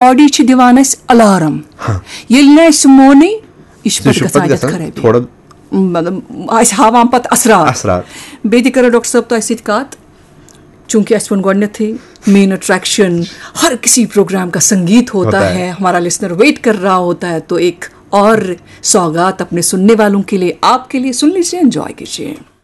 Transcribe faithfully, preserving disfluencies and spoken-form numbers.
Body छ दिवान अस alarm L न अस मोनी इश पत गसान खराबी थोड़ा मतलब अस हावान पत असरार असरार बे ति करो डॉक्टर साहब तो ऐसी कत चूंकि अस वन गोडनेथी मेन अट्रैक्शन हर किसी प्रोग्राम का संगीत होता, होता है, है हमारा लिसनर वेट कर रहा होता है, तो एक और सौगात अपने सुनने वालों के लिए, आपके लिए, सुन लीजिए, एंजॉय कीजिए।